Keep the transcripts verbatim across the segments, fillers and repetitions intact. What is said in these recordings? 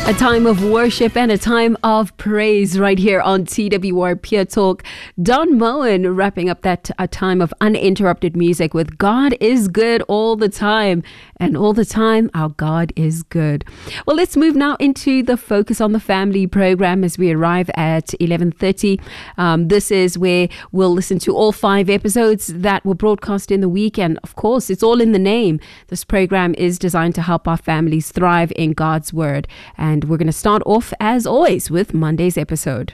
A time of worship and a time of praise right here on T W R Pure Talk. Don Moen wrapping up that a time of uninterrupted music with God is good all the time. And all the time, our God is good. Well, let's move now into the Focus on the Family program as we arrive at eleven thirty. Um, this is where we'll listen to all five episodes that were broadcast in the week. And of course, it's all in the name. This program is designed to help our families thrive in God's Word. And we're going to start off, as always, with Monday's episode.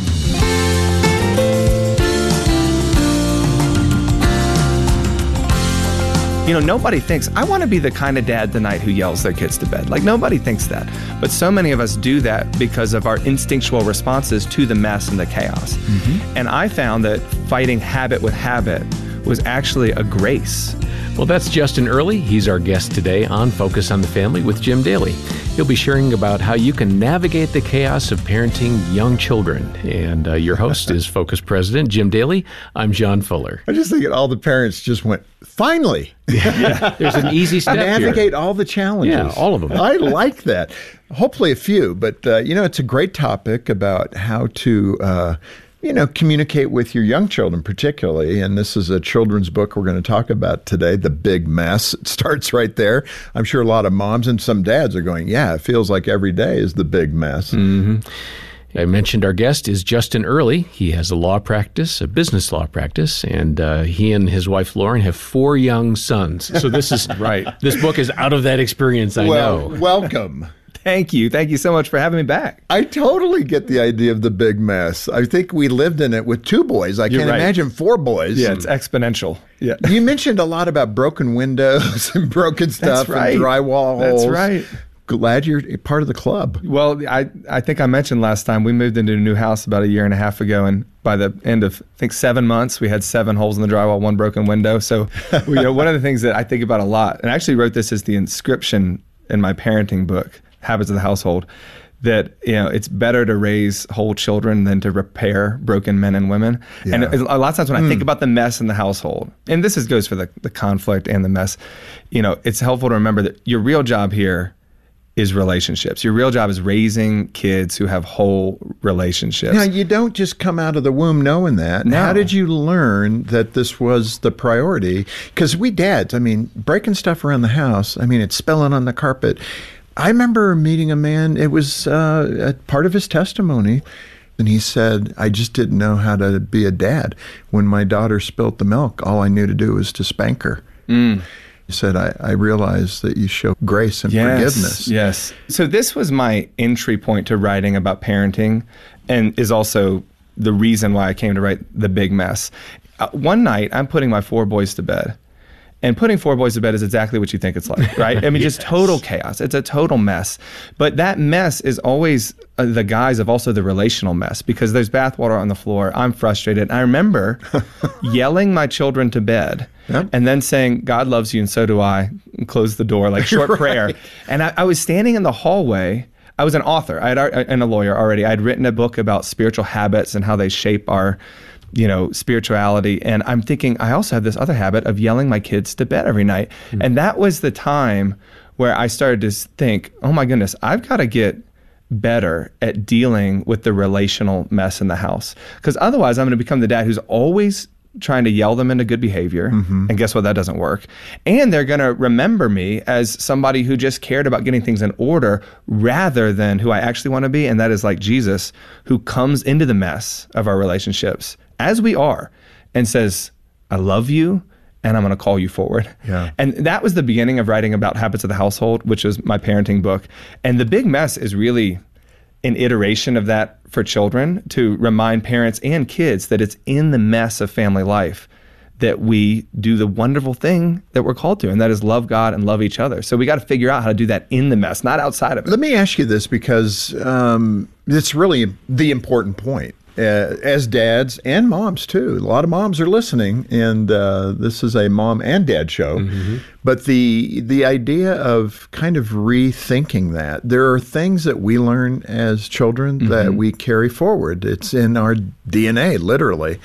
You know, nobody thinks, I want to be the kind of dad tonight who yells their kids to bed. Like, nobody thinks that. But so many of us do that because of our instinctual responses to the mess and the chaos. Mm-hmm. And I found that fighting habit with habit was actually a grace. Well, that's Justin Early. He's our guest today on Focus on the Family with Jim Daly. He'll be sharing about how you can navigate the chaos of parenting young children. And uh, your host is Focus President Jim Daly. I'm John Fuller. I just think all the parents just went, finally. Yeah. There's an easy step Navigate here. all the challenges. Yeah, all of them. I like that. Hopefully a few, but uh, you know, it's a great topic about how to uh, you know, communicate with your young children particularly. And this is a children's book we're going to talk about today, The Big Mess. It starts right there. I'm sure a lot of moms and some dads are going, yeah, it feels like every day is the big mess. Mm-hmm. I mentioned our guest is Justin Early. He has a law practice, a business law practice, and uh, he and his wife Lauren have four young sons. So this is right. This book is out of that experience, I well, know. Welcome. Thank you. Thank you so much for having me back. I totally get the idea of the big mess. I think we lived in it with two boys. I You're can't right. imagine four boys. Yeah, it's exponential. Yeah. You mentioned a lot about broken windows and broken stuff That's right. and drywall That's holes. right. Glad you're part of the club. Well, I, I think I mentioned last time we moved into a new house about a year and a half ago, and by the end of, I think, seven months, we had seven holes in the drywall, one broken window. So, you know, one of the things that I think about a lot, and I actually wrote this as the inscription in my parenting book, Habits of the Household, that, you know, it's better to raise whole children than to repair broken men and women. Yeah. And a lot of times when mm. I think about the mess in the household, and this is, goes for the, the conflict and the mess, you know, it's helpful to remember that your real job here is relationships. Your real job is raising kids who have whole relationships. Now, you don't just come out of the womb knowing that. No. How did you learn that this was the priority? Because we dads, I mean, breaking stuff around the house, I mean, it's spilling on the carpet. I remember meeting a man, it was uh, a part of his testimony, and he said, I just didn't know how to be a dad. When my daughter spilt the milk, all I knew to do was to spank her. Mm. He said, I, I realized that you show grace and yes, forgiveness. Yes. So this was my entry point to writing about parenting, and is also the reason why I came to write The Big Mess. Uh, one night, I'm putting my four boys to bed. And putting four boys to bed is exactly what you think it's like, right? I mean, yes. Just total chaos. It's a total mess. But that mess is always uh, the guise of also the relational mess, because there's bathwater on the floor. I'm frustrated. I remember yelling my children to bed yep. and then saying, God loves you and so do I, and close the door, like short right. prayer. And I, I was standing in the hallway. I was an author I had, and a lawyer already. I'd written a book about spiritual habits and how they shape our you know, spirituality. And I'm thinking, I also have this other habit of yelling my kids to bed every night. Mm-hmm. And that was the time where I started to think, oh my goodness, I've got to get better at dealing with the relational mess in the house. Because otherwise I'm going to become the dad who's always trying to yell them into good behavior. Mm-hmm. And guess what? That doesn't work. And they're going to remember me as somebody who just cared about getting things in order rather than who I actually want to be. And that is like Jesus, who comes into the mess of our relationships as we are, and says, I love you, and I'm going to call you forward. Yeah. And that was the beginning of writing about Habits of the Household, which was my parenting book. And The Big Mess is really an iteration of that for children, to remind parents and kids that it's in the mess of family life that we do the wonderful thing that we're called to, and that is love God and love each other. So we got to figure out how to do that in the mess, not outside of it. Let me ask you this, because um, it's really the important point. Uh, as dads and moms too. A lot of moms are listening, and uh, this is a mom and dad show. Mm-hmm. But the the idea of kind of rethinking that, there are things that we learn as children mm-hmm. that we carry forward. It's in our D N A, literally.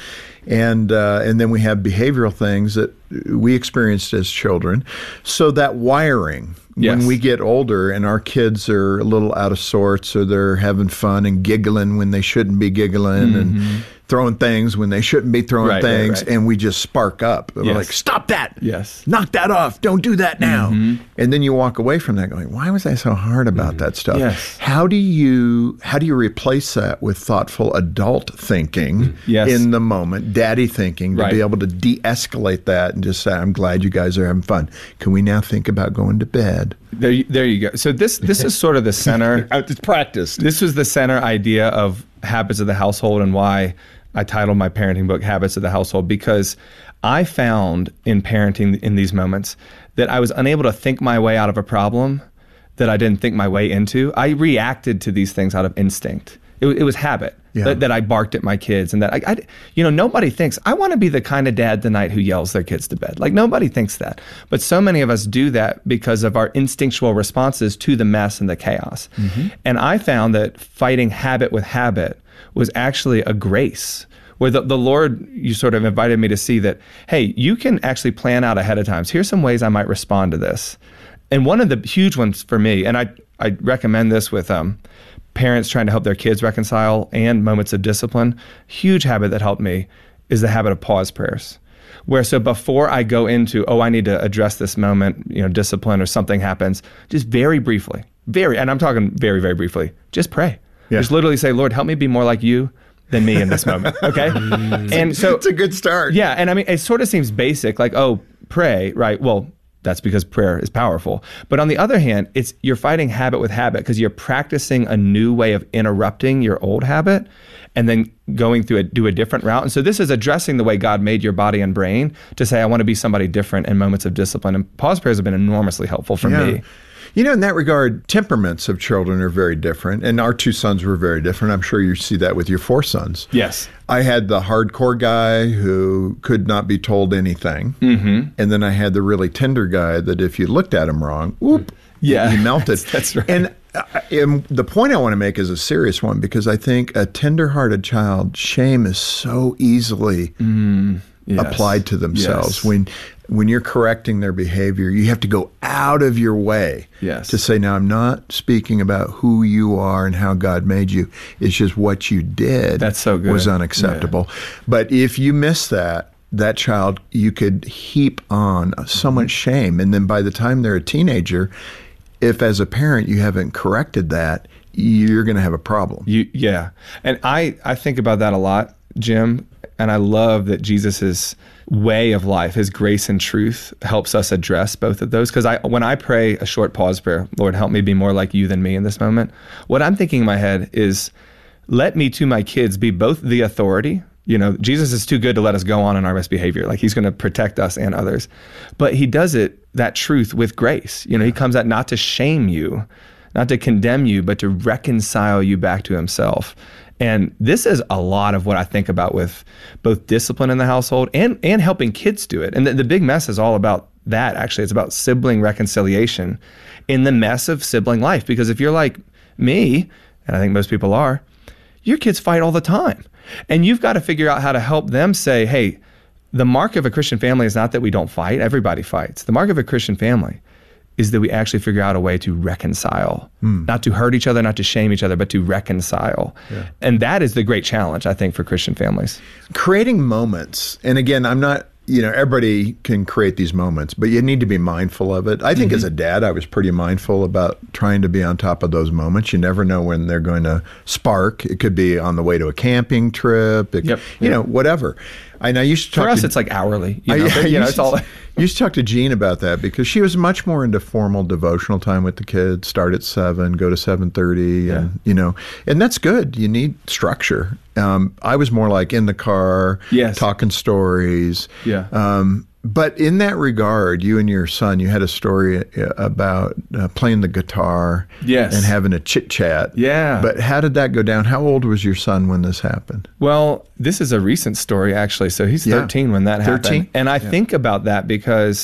And uh, and then we have behavioral things that we experienced as children. So that wiring, Yes. when we get older and our kids are a little out of sorts, or they're having fun and giggling when they shouldn't be giggling, mm-hmm. and throwing things when they shouldn't be throwing right, things, right, right. and we just spark up. We're Yes. like, stop that. Yes. Knock that off. Don't do that now. Mm-hmm. And then you walk away from that going, why was I so hard about Mm-hmm. that stuff? Yes. How do you how do you replace that with thoughtful adult thinking Yes. in the moment, daddy thinking, to Right. be able to de-escalate that and just say, I'm glad you guys are having fun. Can we now think about going to bed? There, you- there you go. So this this is sort of the center. It's practiced. This was the center idea of Habits of the Household, and why I titled my parenting book Habits of the Household, because I found in parenting in these moments that I was unable to think my way out of a problem that I didn't think my way into. I reacted to these things out of instinct. It, it was habit. Yeah. That, that I barked at my kids, and that I, I, you know, nobody thinks I want to be the kind of dad tonight who yells their kids to bed. Like, nobody thinks that, but so many of us do that because of our instinctual responses to the mess and the chaos. Mm-hmm. And I found that fighting habit with habit was actually a grace, where the, the Lord, you sort of invited me to see that, hey, you can actually plan out ahead of time. So here's some ways I might respond to this. And one of the huge ones for me, and I I recommend this with um. parents trying to help their kids reconcile and moments of discipline, huge habit that helped me is the habit of pause prayers. Where so before I go into, oh, I need to address this moment, you know, discipline or something happens, just very briefly, very, and I'm talking very, very briefly, just pray. Yeah. Just literally say, Lord, help me be more like you than me in this moment, okay? And so it's a good start. Yeah, and I mean, it sort of seems basic, like, oh, pray, right? Well, that's because prayer is powerful. But on the other hand, it's you're fighting habit with habit because you're practicing a new way of interrupting your old habit and then going through a, do a different route. And so this is addressing the way God made your body and brain to say, I want to be somebody different in moments of discipline. And pause prayers have been enormously helpful for Yeah. me. You know, in that regard, temperaments of children are very different. And our two sons were very different. I'm sure you see that with your four sons. Yes. I had the hardcore guy who could not be told anything. Mm-hmm. And then I had the really tender guy that if you looked at him wrong, whoop, Yeah. he melted. That's, that's right. And, uh, and the point I want to make is a serious one, because I think a tender-hearted child, shame is so easily Mm, yes. applied to themselves. Yes. When when you're correcting their behavior, you have to go out of your way Yes. to say, now, I'm not speaking about who you are and how God made you. It's just what you did That's so good. was unacceptable. But if you miss that, that child, you could heap on so much shame. And then by the time they're a teenager, if as a parent you haven't corrected that, you're going to have a problem. You, yeah. And I, I think about that a lot, Jim, and I love that Jesus's way of life, his grace and truth, helps us address both of those. Because I, when I pray a short pause prayer, Lord, help me be more like you than me in this moment, what I'm thinking in my head is, let me to my kids be both the authority. You know, Jesus is too good to let us go on in our misbehavior. Like, he's going to protect us and others. But he does it, that truth, with grace. You know, he comes out not to shame you, not to condemn you, but to reconcile you back to himself. And this is a lot of what I think about with both discipline in the household and, and helping kids do it. And the, the big mess is all about that, actually. It's about sibling reconciliation in the mess of sibling life. Because if you're like me, and I think most people are, your kids fight all the time. And you've got to figure out how to help them say, hey, the mark of a Christian family is not that we don't fight. Everybody fights. The mark of a Christian family is that we actually figure out a way to reconcile, mm. not to hurt each other, not to shame each other, but to reconcile. Yeah. And that is the great challenge, I think, for Christian families. Creating moments. And again, I'm not, you know, everybody can create these moments, but you need to be mindful of it. I think mm-hmm. as a dad, I was pretty mindful about trying to be on top of those moments. You never know when they're going to spark. It could be on the way to a camping trip, it, yep. you yep. know, whatever. And I used to talk For us, to, it's like hourly. You know, I, but, you know, used, it's all. used to talk to Jean about that because she was much more into formal devotional time with the kids. Start at seven, go to seven thirty, yeah. and you know, and that's good. You need structure. Um, I was more like in the car, yes. talking stories. Yeah. Um, but in that regard, you and your son, you had a story about uh, playing the guitar, yes. and having a chit chat. Yeah. But how did that go down? How old was your son when this happened? Well, this is a recent story, actually. So he's yeah. thirteen when that happened. thirteen? And I yeah. think about that because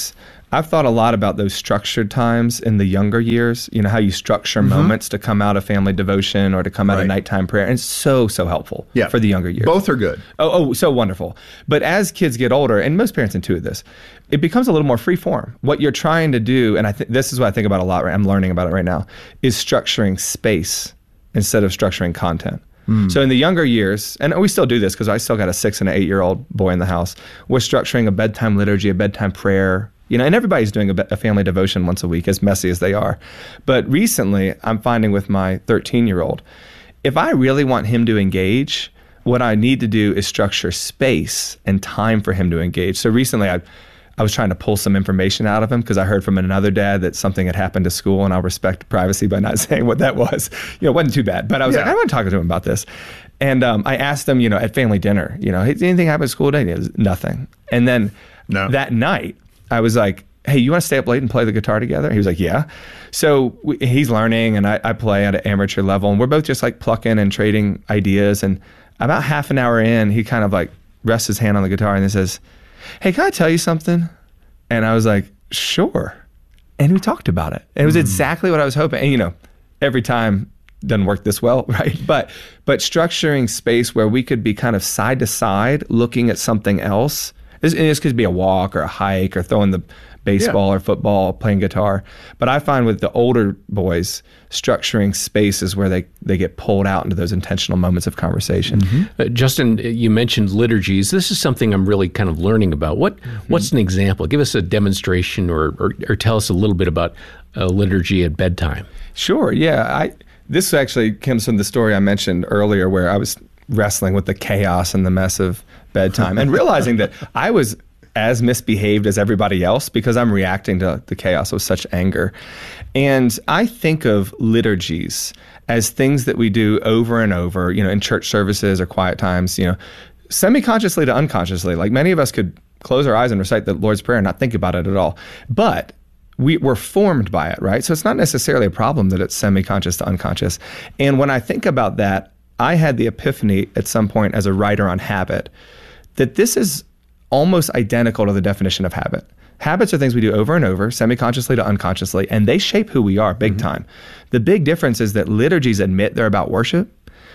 I've thought a lot about those structured times in the younger years, you know, how you structure mm-hmm. moments to come out of family devotion or to come out right. of nighttime prayer. And it's so, so helpful yeah. for the younger years. Both are good. Oh, oh, so wonderful. But as kids get older, and most parents intuit this, it becomes a little more free form. What you're trying to do, and I think this is what I think about a lot, right? I'm learning about it right now, is structuring space instead of structuring content. Mm. So in the younger years, and we still do this because I still got a six and an eight year old boy in the house, we're structuring a bedtime liturgy, a bedtime prayer, you know, and everybody's doing a, a family devotion once a week, as messy as they are. But recently, I'm finding with my thirteen year old, if I really want him to engage, what I need to do is structure space and time for him to engage. So recently, I I was trying to pull some information out of him because I heard from another dad that something had happened to school, and I'll respect privacy by not saying what that was. You know, it wasn't too bad, but I was yeah. like, I want to talk to him about this. And um, I asked him, you know, at family dinner, you know, hey, did anything happen at school today? It was nothing. And then no. that night, I was like, hey, you want to stay up late and play the guitar together? He was like, yeah. So we, he's learning, and I, I play at an amateur level, and we're both just like plucking and trading ideas. And about half an hour in, he kind of like rests his hand on the guitar and he says, hey, can I tell you something? And I was like, sure. And we talked about it. And it was mm. exactly what I was hoping. And, you know, every time doesn't work this well, right? But but structuring space where we could be kind of side to side looking at something else. This, and this could be a walk or a hike or throwing the baseball yeah. or football, playing guitar. But I find with the older boys, structuring spaces where they, they get pulled out into those intentional moments of conversation. Mm-hmm. Uh, Justin, you mentioned liturgies. This is something I'm really kind of learning about. What mm-hmm. What's an example? Give us a demonstration or, or, or tell us a little bit about a liturgy at bedtime. Sure, yeah. I This actually comes from the story I mentioned earlier where I was wrestling with the chaos and the mess of bedtime and realizing that I was as misbehaved as everybody else because I'm reacting to the chaos with such anger. And I think of liturgies as things that we do over and over, you know, in church services or quiet times, you know, semi-consciously to unconsciously. Like many of us could close our eyes and recite the Lord's Prayer and not think about it at all. But we, we're formed by it, right? So it's not necessarily a problem that it's semi-conscious to unconscious. And when I think about that, I had the epiphany at some point as a writer on habit that this is almost identical to the definition of habit. Habits are things we do over and over, semi-consciously to unconsciously, and they shape who we are big mm-hmm. time. The big difference is that liturgies admit they're about worship.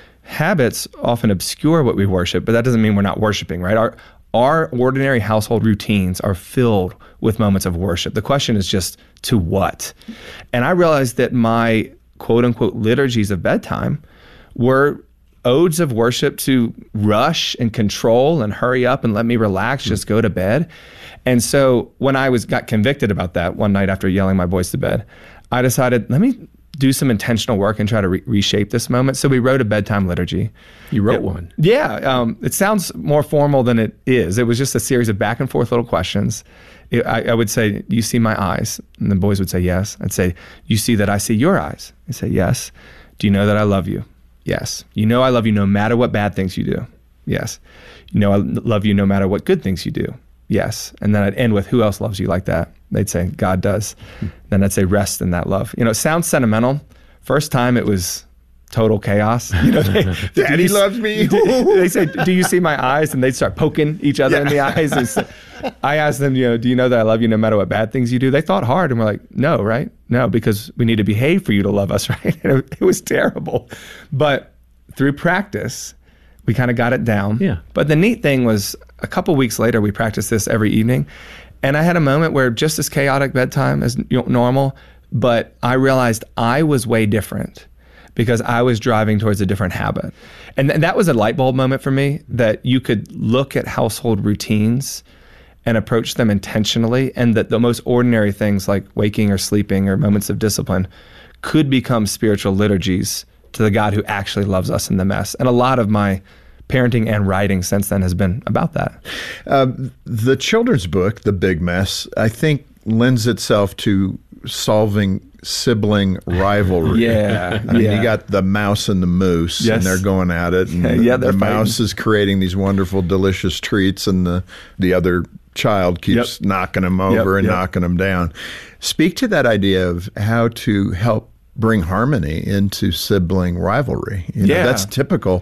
Habits often obscure what we worship, but that doesn't mean we're not worshiping, right? Our, our ordinary household routines are filled with moments of worship. The question is just to what? And I realized that my quote-unquote liturgies of bedtime were odes of worship to rush and control and hurry up and let me relax, mm-hmm. just go to bed. And so when I was got convicted about that one night after yelling my boys to bed, I decided, let me do some intentional work and try to re- reshape this moment. So we wrote a bedtime liturgy. You wrote it, one? Yeah. Um, it sounds more formal than it is. It was just a series of back and forth little questions. It, I, I would say, you see my eyes? And the boys would say, yes. I'd say, you see that I see your eyes? They'd say, yes. Do you know that I love you? Yes. You know I love you no matter what bad things you do. Yes. You know I love you no matter what good things you do. Yes. And then I'd end with, who else loves you like that? They'd say, God does. Hmm. Then I'd say, rest in that love. You know, it sounds sentimental. First time it was total chaos. You know, they, Daddy loves me. They say, do you see my eyes? And they'd start poking each other yeah. in the eyes. So I asked them, you know, do you know that I love you no matter what bad things you do? They thought hard and were like, no, right? No, because we need to behave for you to love us, right? And it, it was terrible. But through practice, we kind of got it down. Yeah. But the neat thing was a couple weeks later, we practiced this every evening. And I had a moment where just as chaotic bedtime as normal, but I realized I was way different because I was driving towards a different habit. And th- that was a light bulb moment for me, that you could look at household routines and approach them intentionally, and that the most ordinary things like waking or sleeping or moments of discipline could become spiritual liturgies to the God who actually loves us in the mess. And a lot of my parenting and writing since then has been about that. Uh, the children's book, The Big Mess, I think lends itself to solving sibling rivalry. Yeah. I mean, yeah. you got the mouse and the moose, yes. and they're going at it. And yeah, the, the fighting. mouse is creating these wonderful, delicious treats, and the, the other child keeps yep. knocking them over yep, and yep. knocking them down. Speak to that idea of how to help bring harmony into sibling rivalry. You know, yeah. that's typical.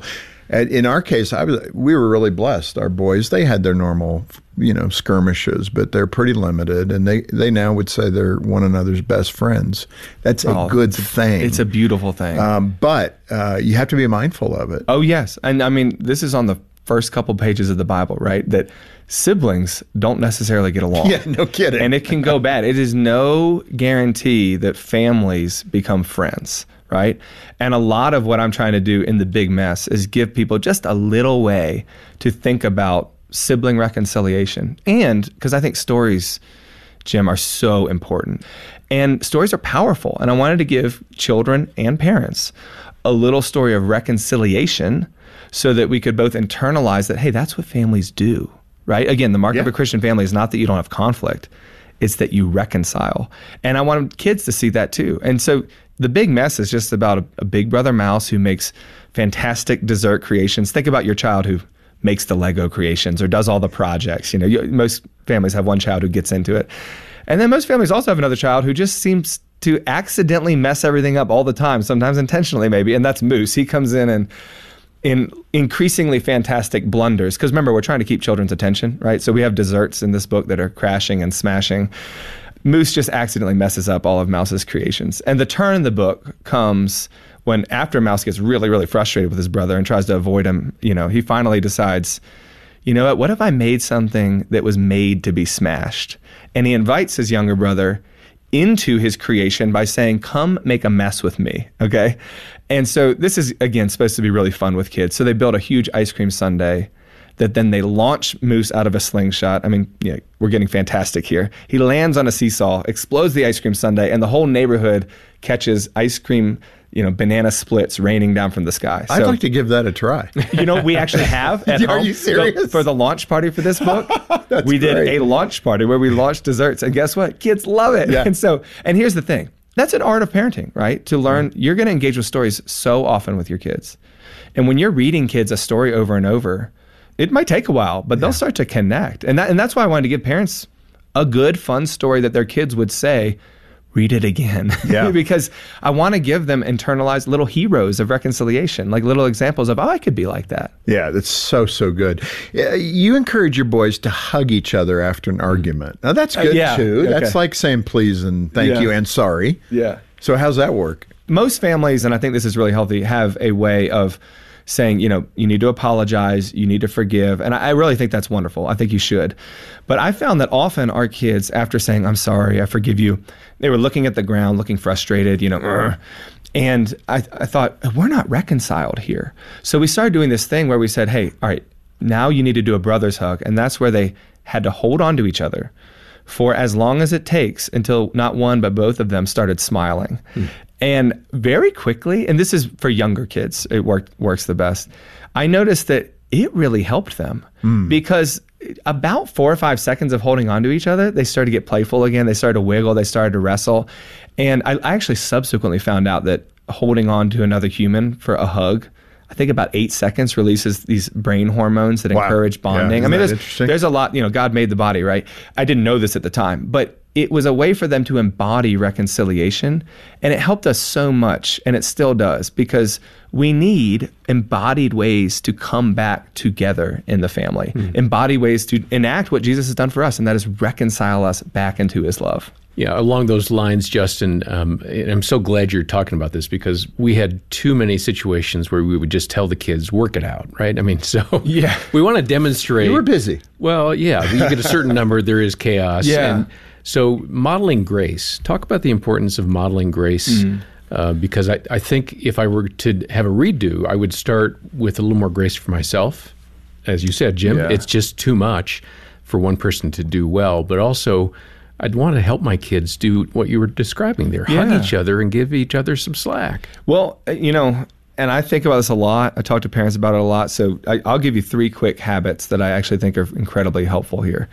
And in our case, I was, we were really blessed. Our boys, they had their normal, you know, skirmishes, but they're pretty limited. And they, they now would say they're one another's best friends. That's a Oh, good it's a- thing. It's a beautiful thing. um, but uh, you have to be mindful of it. Oh, yes. And I mean, this is on the first couple pages of the Bible, right? That siblings don't necessarily get along. Yeah, no kidding. And it can go bad. It is no guarantee that families become friends, right? And a lot of what I'm trying to do in The Big Mess is give people just a little way to think about sibling reconciliation. And because I think stories, Jim, are so important. And stories are powerful. And I wanted to give children and parents a little story of reconciliation so that we could both internalize that, hey, that's what families do, right? Again, the mark Yeah. of a Christian family is not that you don't have conflict. It's that you reconcile. And I want kids to see that too. And so The Big Mess is just about a, a big brother mouse who makes fantastic dessert creations. Think about your child who makes the Lego creations or does all the projects. You know, you, most families have one child who gets into it. And then most families also have another child who just seems to accidentally mess everything up all the time, sometimes intentionally maybe, and that's Moose. He comes in and in increasingly fantastic blunders. Because remember, we're trying to keep children's attention, right? So we have desserts in this book that are crashing and smashing. Moose just accidentally messes up all of Mouse's creations. And the turn in the book comes when after Mouse gets really, really frustrated with his brother and tries to avoid him, you know, he finally decides, you know what, what if I made something that was made to be smashed? And he invites his younger brother into his creation by saying, come make a mess with me, okay? And so this is, again, supposed to be really fun with kids. So they build a huge ice cream sundae that then they launch Moose out of a slingshot. I mean, yeah, we're getting fantastic here. He lands on a seesaw, explodes the ice cream sundae, and the whole neighborhood catches ice cream, you know, banana splits raining down from the sky. I'd So, like to give that a try. you know, we actually have at Are home. you So serious? for the launch party for this book, That's we did great. a launch party where we launched desserts, and guess what? Kids love it. Yeah. And so, and here's the thing. That's an art of parenting, right? To learn, you're going to engage with stories so often with your kids. And when you're reading kids a story over and over, it might take a while, but they'll start to connect. And that and that's why I wanted to give parents a good, fun story that their kids would say, read it again. Yeah. Because I want to give them internalized little heroes of reconciliation, like little examples of, oh, I could be like that. Yeah, that's so, so good. Yeah, you encourage your boys to hug each other after an argument. Now, that's good, yeah, too. That's okay. like saying please and thank Yeah. you and sorry. Yeah. So how's that work? Most families, and I think this is really healthy, have a way of saying, you know, you need to apologize, you need to forgive. And I I really think that's wonderful. I think you should. But I found that often our kids, after saying, I'm sorry, I forgive you, they were looking at the ground, looking frustrated, you know, "Ugh." And I, I thought, we're not reconciled here. So we started doing this thing where we said, hey, all right, now you need to do a brother's hug. And that's where they had to hold on to each other for as long as it takes until not one, but both of them started smiling. Hmm. And very quickly, and this is for younger kids, it worked, works the best. I noticed that it really helped them mm. because about four or five seconds of holding on to each other, they started to get playful again. They started to wiggle. They started to wrestle. And I, I actually subsequently found out that holding on to another human for a hug, I think about eight seconds releases these brain hormones that Wow. encourage bonding. Yeah, I mean, isn't that there's, interesting? there's a lot, you know, God made the body, right? I didn't know this at the time, but it was a way for them to embody reconciliation. And it helped us so much, and it still does, because we need embodied ways to come back together in the family, mm. embodied ways to enact what Jesus has done for us, and that is reconcile us back into his love. Yeah, along those lines, Justin, um, and I'm so glad you're talking about this because we had too many situations where we would just tell the kids, work it out, right? I mean, so yeah. we want to demonstrate. You were busy. Well, yeah, you get a certain number, there is chaos. Yeah. And so modeling grace, talk about the importance of modeling grace, mm. uh, because I, I think if I were to have a redo, I would start with a little more grace for myself. As you said, Jim, Yeah. it's just too much for one person to do well, but also I'd want to help my kids do what you were describing there, Yeah. hug each other and give each other some slack. Well, you know, and I think about this a lot. I talk to parents about it a lot. So I, I'll give you three quick habits that I actually think are incredibly helpful here.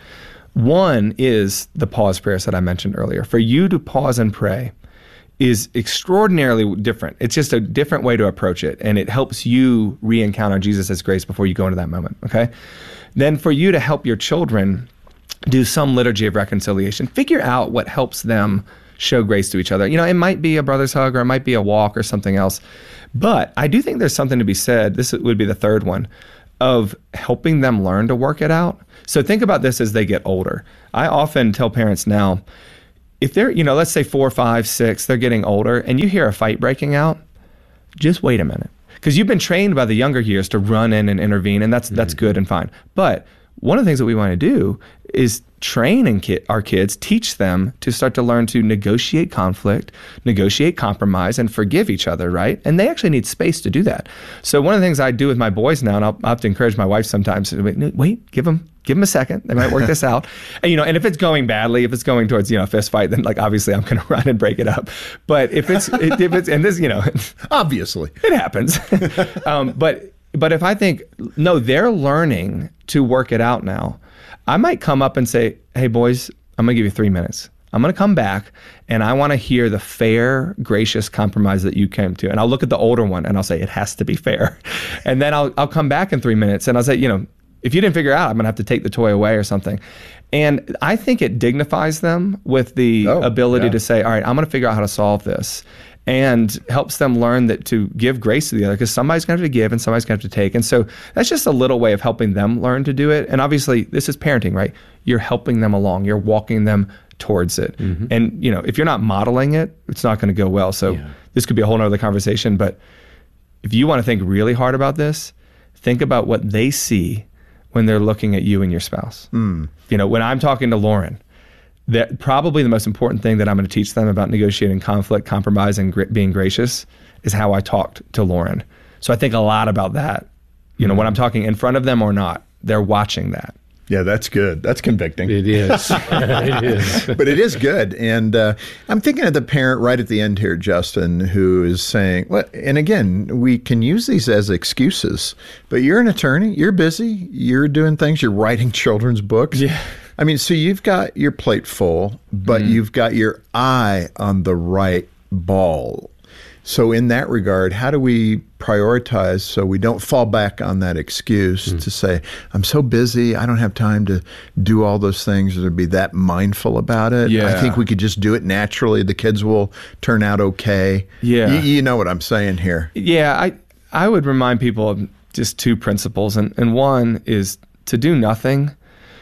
One is the pause prayers that I mentioned earlier. For you to pause and pray is extraordinarily different. It's just a different way to approach it. And it helps you re-encounter Jesus' grace before you go into that moment, okay? Then for you to help your children do some liturgy of reconciliation, figure out what helps them show grace to each other. You know, it might be a brother's hug, or it might be a walk or something else. But I do think there's something to be said, this would be the third one, of helping them learn to work it out. So think about this as they get older. I often tell parents now, if they're, you know, let's say four, five, six, they're getting older, and you hear a fight breaking out, just wait a minute. Because you've been trained by the younger years to run in and intervene, and that's mm-hmm. that's good and fine. But one of the things that we want to do is train and ki- our kids, teach them to start to learn to negotiate conflict, negotiate compromise, and forgive each other, right? And they actually need space to do that. So one of the things I do with my boys now, and I'll, I'll have to encourage my wife sometimes, wait, wait give them give them a second. They might work this out. And, you know, and if it's going badly, if it's going towards, you know, a fist fight, then like obviously I'm going to run and break it up. But if it's, if it's, and this, you know, obviously it happens. um, but, but if I think, no, they're learning to work it out now, I might come up and say, hey boys, I'm going to give you three minutes. I'm going to come back and I want to hear the fair, gracious compromise that you came to. And I'll look at the older one and I'll say, it has to be fair. And then I'll, I'll come back in three minutes and I'll say, you know, if you didn't figure it out, I'm going to have to take the toy away or something. And I think it dignifies them with the oh, ability yeah. to say, all right, I'm going to figure out how to solve this. And helps them learn that to give grace to the other, because somebody's going to have to give and somebody's going to have to take. And so that's just a little way of helping them learn to do it. And obviously, this is parenting, right? You're helping them along. You're walking them towards it. Mm-hmm. And, you know, if you're not modeling it, it's not going to go well. So yeah. this could be a whole nother conversation. But if you want to think really hard about this, think about what they see when they're looking at you and your spouse. Mm. You know, when I'm talking to Lauren, that probably the most important thing that I'm going to teach them about negotiating conflict, compromise, and gr- being gracious is how I talked to Lauren. So I think a lot about that. You know, mm-hmm. when I'm talking in front of them or not, they're watching that. Yeah, that's good. That's convicting. It is. It is. But it is good. And uh, I'm thinking of the parent right at the end here, Justin, who is saying, well, and again, we can use these as excuses, but you're an attorney, you're busy, you're doing things, you're writing children's books. Yeah. I mean, so you've got your plate full, but mm. you've got your eye on the right ball. So in that regard, how do we prioritize so we don't fall back on that excuse mm. to say, I'm so busy, I don't have time to do all those things, or to be that mindful about it? Yeah. I think we could just do it naturally. The kids will turn out okay. Yeah. Y- you know what I'm saying here. Yeah, I, I would remind people of just two principles. And, and one is to do nothing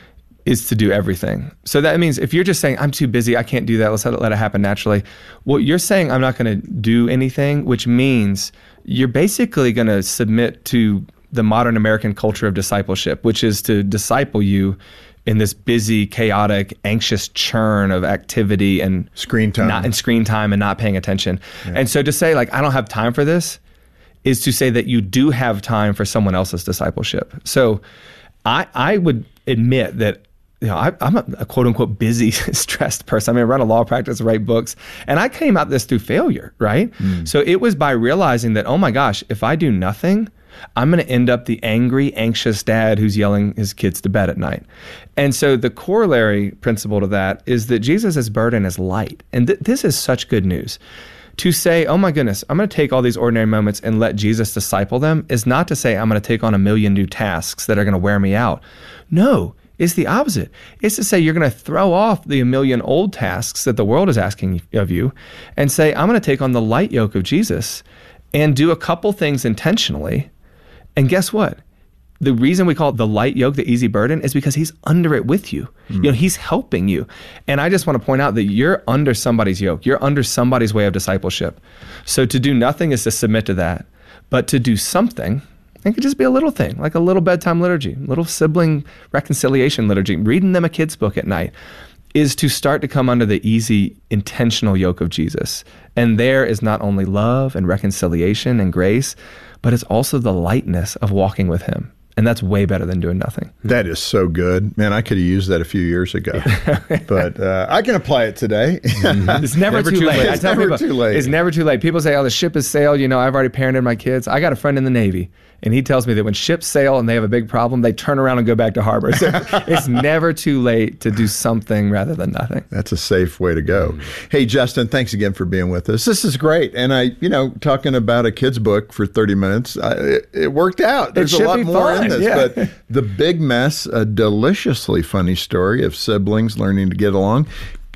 is to do everything. So that means if you're just saying, I'm too busy, I can't do that, let's let it, let it happen naturally. Well, you're saying I'm not going to do anything, which means you're basically going to submit to the modern American culture of discipleship, which is to disciple you in this busy, chaotic, anxious churn of activity and screen time, not, and screen time and not paying attention. Yeah. And so to say like, I don't have time for this is to say that you do have time for someone else's discipleship. So I, I would admit that you know, I, I'm a, a quote unquote busy, stressed person. I mean, I run a law practice, write books, and I came out this through failure, right? Mm. So it was by realizing that, oh my gosh, if I do nothing, I'm going to end up the angry, anxious dad who's yelling his kids to bed at night. And so the corollary principle to that is that Jesus' burden is light. And th- this is such good news. To say, oh my goodness, I'm going to take all these ordinary moments and let Jesus disciple them is not to say I'm going to take on a million new tasks that are going to wear me out. No. It's the opposite. It's to say you're going to throw off the a million old tasks that the world is asking of you and say, I'm going to take on the light yoke of Jesus and do a couple things intentionally. And guess what? The reason we call it the light yoke, the easy burden, is because he's under it with you. Mm. You know, he's helping you. And I just want to point out that you're under somebody's yoke. You're under somebody's way of discipleship. So to do nothing is to submit to that. But to do something, it could just be a little thing, like a little bedtime liturgy, little sibling reconciliation liturgy, reading them a kid's book at night, is to start to come under the easy, intentional yoke of Jesus. And there is not only love and reconciliation and grace, but it's also the lightness of walking with him. And that's way better than doing nothing. That is so good. Man, I could have used that a few years ago. But uh, I can apply it today. Mm-hmm. It's never, never too, too late. late. It's I tell never people, too late. It's never too late. People say, oh, the ship has sailed. You know, I've already parented my kids. I got a friend in the Navy, and he tells me that when ships sail and they have a big problem, they turn around and go back to harbor. So it's never too late to do something rather than nothing. That's a safe way to go. Mm. Hey, Justin, thanks again for being with us. This is great. And I, you know, talking about a kid's book for thirty minutes, I, it, it worked out. There's a lot more fun. in this. Yeah. But The Big Mess, a deliciously funny story of siblings learning to get along.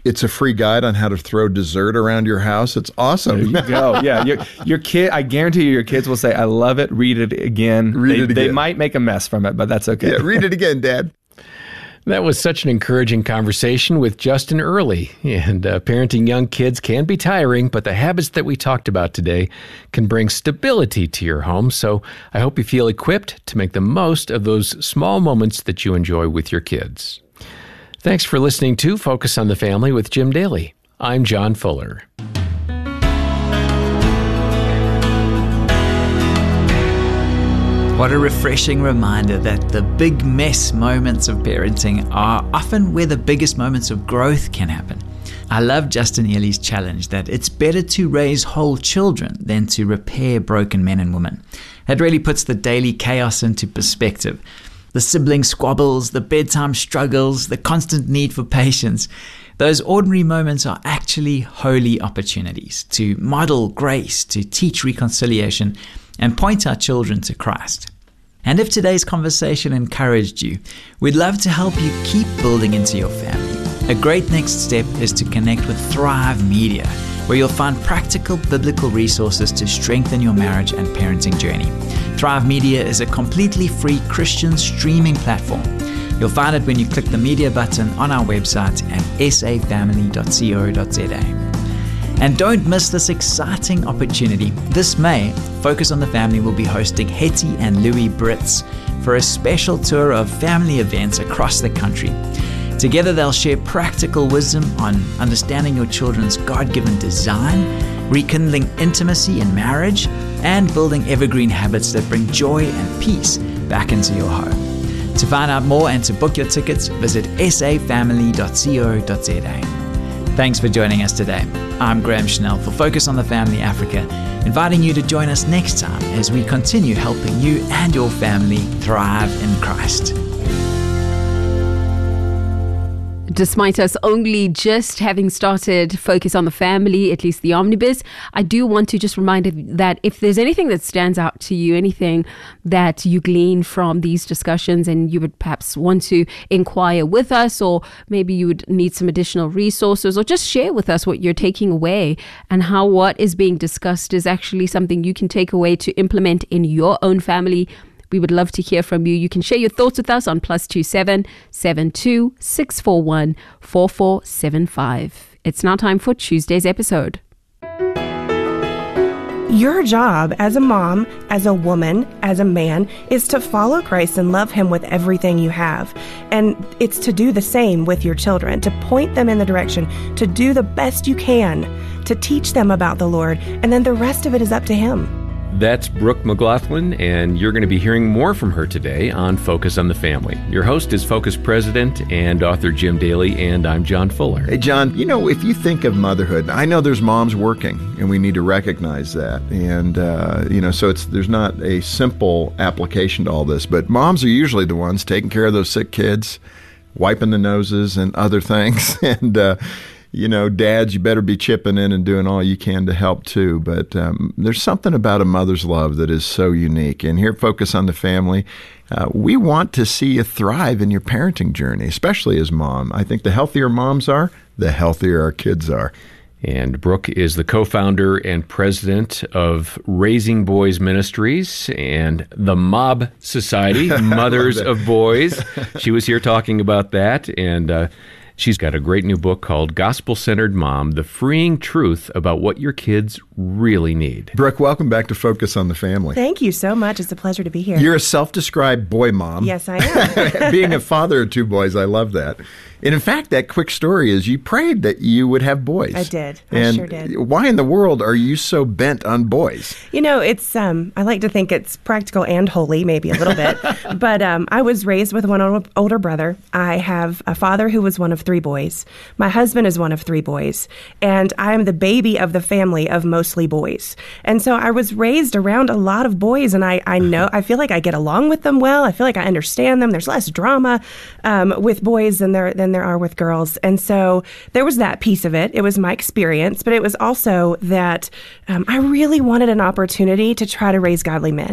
it's a free guide on how to throw dessert around your house. It's awesome. There you go. Yeah, your, your kid. I guarantee you, your kids will say, "I love it. Read it again." Read they, it again. They might make a mess from it, but that's okay. Yeah, read it again, Dad. That was such an encouraging conversation with Justin Early. And uh, parenting young kids can be tiring, but the habits that we talked about today can bring stability to your home. So I hope you feel equipped to make the most of those small moments that you enjoy with your kids. Thanks for listening to Focus on the Family with Jim Daly. I'm John Fuller. What a refreshing reminder that the big mess moments of parenting are often where the biggest moments of growth can happen. I love Justin Ely's challenge that it's better to raise whole children than to repair broken men and women. That really puts the daily chaos into perspective. The sibling squabbles, the bedtime struggles, the constant need for patience. Those ordinary moments are actually holy opportunities to model grace, to teach reconciliation, and point our children to Christ. And if today's conversation encouraged you, we'd love to help you keep building into your family. A great next step is to connect with Thrive Media, where you'll find practical biblical resources to strengthen your marriage and parenting journey. Thrive Media is a completely free Christian streaming platform. You'll find it when you click the media button on our website at s a family dot co dot z a. And don't miss this exciting opportunity. This May, Focus on the Family will be hosting Hetty and Louis Brits for a special tour of family events across the country. Together, they'll share practical wisdom on understanding your children's God-given design, rekindling intimacy in marriage, and building evergreen habits that bring joy and peace back into your home. To find out more and to book your tickets, visit s a family dot co dot z a. Thanks for joining us today. I'm Graham Schnell for Focus on the Family Africa, inviting you to join us next time as we continue helping you and your family thrive in Christ. Despite us only just having started Focus on the Family, at least the Omnibus, I do want to just remind you that if there's anything that stands out to you, anything that you glean from these discussions and you would perhaps want to inquire with us, or maybe you would need some additional resources, or just share with us what you're taking away and how what is being discussed is actually something you can take away to implement in your own family, we would love to hear from you. You can share your thoughts with us on plus two seven seven two six four one four four seven five. It's now time for Tuesday's episode. Your job as a mom, as a woman, as a man, is to follow Christ and love Him with everything you have. And it's to do the same with your children, to point them in the direction, to do the best you can, to teach them about the Lord, and then the rest of it is up to Him. That's Brooke McLaughlin, and you're going to be hearing more from her today on Focus on the Family. Your host is Focus President and author Jim Daly, and I'm John Fuller. Hey, John, you know, if you think of motherhood, I know there's moms working, and we need to recognize that. And, uh, you know, so it's there's not a simple application to all this, but moms are usually the ones taking care of those sick kids, wiping the noses and other things. and, uh, You know, dads, you better be chipping in and doing all you can to help too. But um, there's something about a mother's love that is so unique. And here at Focus on the Family, uh, we want to see you thrive in your parenting journey, especially as mom. I think the healthier moms are, the healthier our kids are. And Brooke is the co-founder and president of Raising Boys Ministries and the Mob Society, Mothers of Boys. She was here talking about that, and uh, she's got a great new book called Gospel-Centered Mom, The Freeing Truth About What Your Kids Really Need. Brooke, welcome back to Focus on the Family. Thank you so much. It's a pleasure to be here. You're a self-described boy mom. Yes, I am. Being a father of two boys, I love that. And in fact, that quick story is you prayed that you would have boys. I did. I and sure did. Why in the world are you so bent on boys? You know, it's, um, I like to think it's practical and holy, maybe a little bit. But um, I was raised with one older, older brother. I have a father who was one of three boys. My husband is one of three boys. And I am the baby of the family of mostly boys. And so I was raised around a lot of boys, and I, I know, I feel like I get along with them well. I feel like I understand them. There's less drama um, with boys than there, than there are with girls. And so there was that piece of it. It was my experience, but it was also that um, I really wanted an opportunity to try to raise godly men.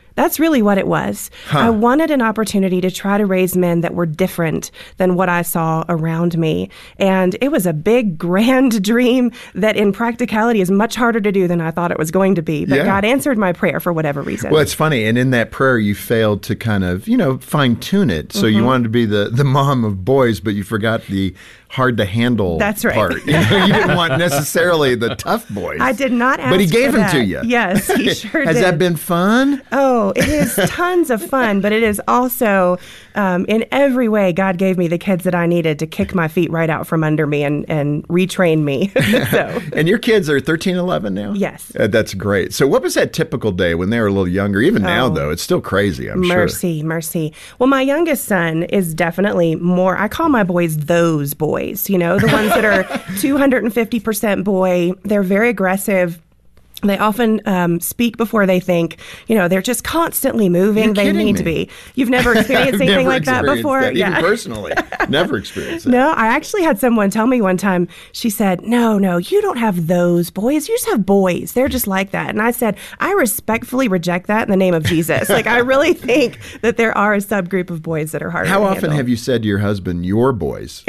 That's really what it was. Huh. I wanted an opportunity to try to raise men that were different than what I saw around me. And it was a big, grand dream that in practicality is much harder to do than I thought it was going to be. But Yeah. God answered my prayer for whatever reason. Well, it's funny. And in that prayer, you failed to kind of, you know, fine tune it. So Mm-hmm. you wanted to be the, the mom of boys, but you forgot the hard to handle That's right. part. You know, you didn't want necessarily the tough boys. I did not ask But he for gave them that. to you. Yes, he sure Has did. that been fun? Oh, it is tons of fun, but it is also, um, in every way, God gave me the kids that I needed to kick my feet right out from under me and, and retrain me. So, And your kids are thirteen, eleven now? Yes. Uh, that's great. So what was that typical day when they were a little younger? Even now, Oh. though, it's still crazy, I'm sure. mercy, mercy. Well, my youngest son is definitely more, I call my boys those boys, you know, the ones that are two hundred fifty percent boy. They're very aggressive. They often um, speak before they think. You know, they're just constantly moving. You're they kidding need me. to be. You've never experienced I've anything never like that experienced before? that, even personally. Never experienced it. No, I actually had someone tell me one time, she said, no, no, you don't have those boys. You just have boys. They're just like that. And I said, I respectfully reject that in the name of Jesus. Like, I really think that there are a subgroup of boys that are harder How to often handle. have you said to your husband, your boys?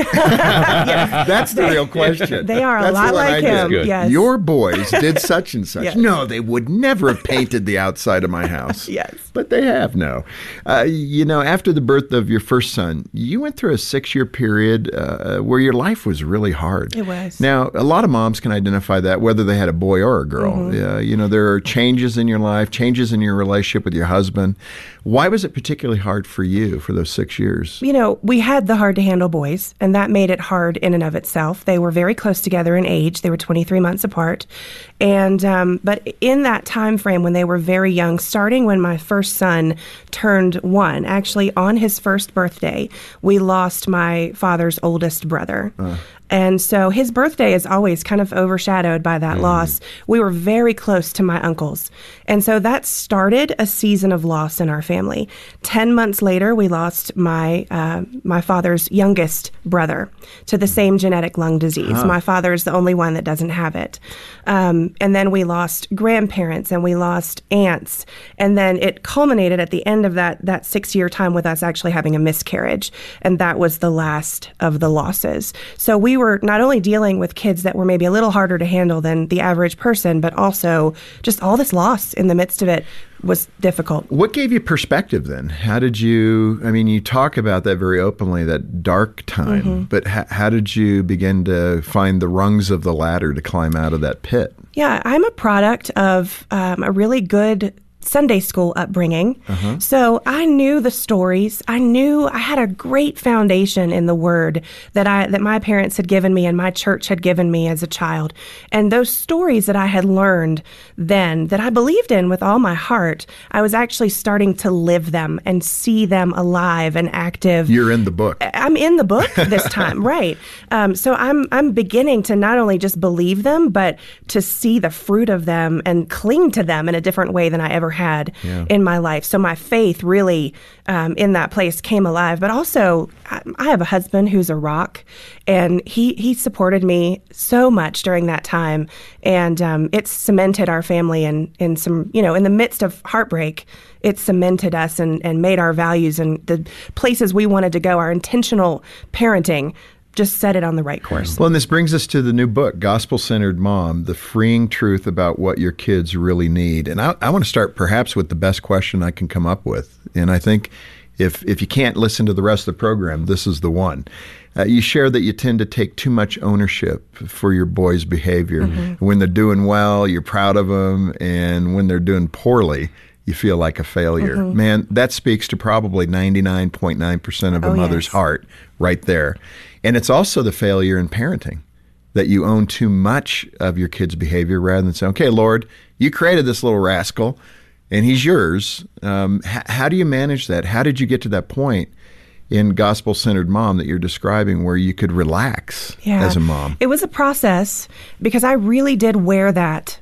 That's the real question. They are a That's the lot one I like get. him. Good. Yes. Your boys did such and such. Yes. No, they would never have painted the outside of my house. Yes. But they have, no. Uh, you know, after the birth of your first son, you went through a six-year period uh, where your life was really hard. It was. Now, a lot of moms can identify that, whether they had a boy or a girl. Mm-hmm. Uh, you know, there are changes in your life, changes in your relationship with your husband. Why was it particularly hard for you for those six years? You know, we had the hard to handle boys, and that made it hard in and of itself. They were very close together in age. They were twenty-three months apart. And, um, but in that time frame when they were very young, starting when my first son turned one, actually on his first birthday, we lost my father's oldest brother. Uh. And so his birthday is always kind of overshadowed by that loss. We were very close to my uncles. And so that started a season of loss in our family. Ten months later, we lost my uh, my father's youngest brother to the same genetic lung disease. My father is the only one that doesn't have it. Um, and then we lost grandparents and we lost aunts. And then it culminated at the end of that, that six-year time with us actually having a miscarriage. And that was the last of the losses. So we were not only dealing with kids that were maybe a little harder to handle than the average person, but also just all this loss in the midst of it was difficult. What gave you perspective then? How did you, I mean, you talk about that very openly, that dark time, Mm-hmm. but ha- how did you begin to find the rungs of the ladder to climb out of that pit? Yeah, I'm a product of um, a really good Sunday school upbringing. Uh-huh. So I knew the stories. I knew I had a great foundation in the word that I that my parents had given me and my church had given me as a child. And those stories that I had learned then that I believed in with all my heart, I was actually starting to live them and see them alive and active. You're in the book. I'm in the book this time, right? Um, so I'm I'm beginning to not only just believe them, but to see the fruit of them and cling to them in a different way than I ever had Yeah. in my life. So my faith really um, in that place came alive. But also, I, I have a husband who's a rock, and he he supported me so much during that time, and um, it cemented our family in in some you know in the midst of heartbreak. It cemented us and, and made our values and the places we wanted to go, our intentional parenting, just set it on the right course. Well, and this brings us to the new book, Gospel-Centered Mom, The Freeing Truth About What Your Kids Really Need. And I, I want to start perhaps with the best question I can come up with. And I think if if you can't listen to the rest of the program, this is the one. Uh, you share that you tend to take too much ownership for your boys' behavior. Mm-hmm. When they're doing well, you're proud of them. And when they're doing poorly, you feel like a failure. Mm-hmm. Man, that speaks to probably ninety-nine point nine percent of a Oh, mother's yes. heart right there. And it's also the failure in parenting, that you own too much of your kid's behavior rather than say, okay, Lord, you created this little rascal and he's yours. Um, h- how do you manage that? How did you get to that point in Gospel-Centered Mom that you're describing where you could relax Yeah. as a mom? It was a process because I really did wear that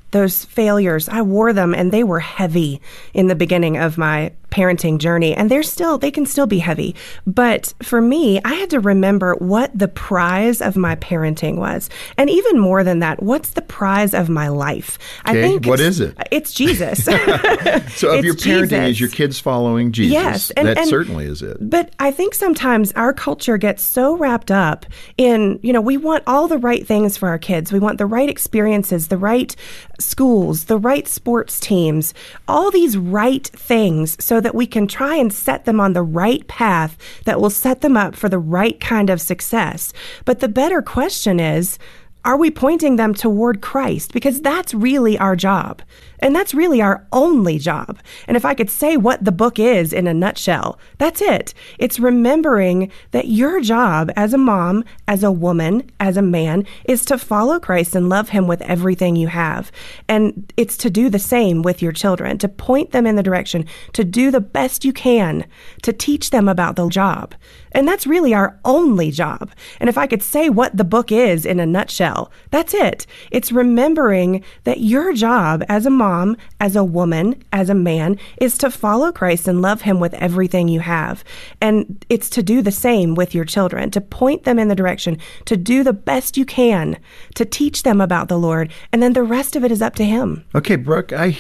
those failures, I wore them, and they were heavy in the beginning of my parenting journey, and they're still, they can still be heavy. But for me, I had to remember what the prize of my parenting was. And even more than that, what's the prize of my life? I Okay, think what it's- is it? It's Jesus. So if It's your parenting Jesus. is your kids following Jesus, Yes, and- that and- certainly is it. But I think sometimes our culture gets so wrapped up in, you know, we want all the right things for our kids. We want the right experiences, the right schools, the right sports teams, all these right things so that we can try and set them on the right path that will set them up for the right kind of success. But the better question is, are we pointing them toward Christ? Because that's really our job. And that's really our only job. And if I could say what the book is in a nutshell, that's it. It's remembering that your job as a mom, as a woman, as a man, is to follow Christ and love him with everything you have. And it's to do the same with your children, to point them in the direction, to do the best you can, to teach them about the job. And that's really our only job. And if I could say what the book is in a nutshell, that's it. It's remembering that your job as a mom, as a woman, as a man, is to follow Christ and love him with everything you have. And it's to do the same with your children, to point them in the direction, to do the best you can, to teach them about the Lord. And then the rest of it is up to him. Okay, Brooke, I